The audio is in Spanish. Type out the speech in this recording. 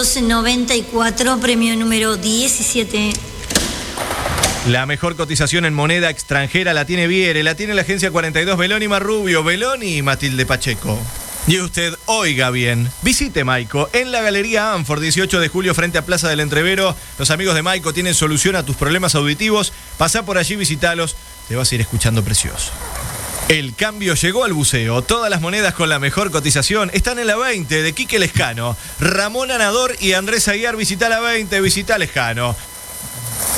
294, premio número 17. La mejor cotización en moneda extranjera la tiene Viere, la tiene la agencia 42 Beloni Marrubio, Beloni y Matilde Pacheco. Y usted oiga bien, visite Maico en la Galería Anford, 18 de julio frente a Plaza del Entrevero. Los amigos de Maico tienen solución a tus problemas auditivos. Pasá por allí, visitalos, te vas a ir escuchando precioso. El cambio llegó al buceo. Todas las monedas con la mejor cotización están en la 20 de Quique Lescano. Ramón Anador y Andrés Aguiar, visita la 20, visita Lescano.